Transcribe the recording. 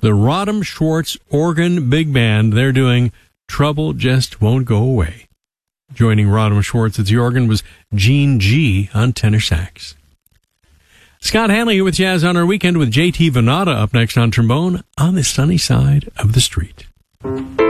the Rodham Schwartz Organ Big Band. They're doing Trouble Just Won't Go Away. Joining Rodham Schwartz at the organ was Gene G. on tenor sax. Scott Hanley here with Jazz on Our Weekend with J.T. Venata up next on trombone on the sunny side of the street.